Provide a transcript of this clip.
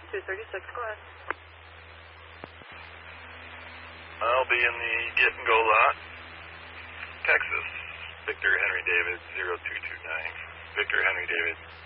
236, go ahead. I'll be in the get and go lot, Texas. Victor Henry David 0229. Victor Henry David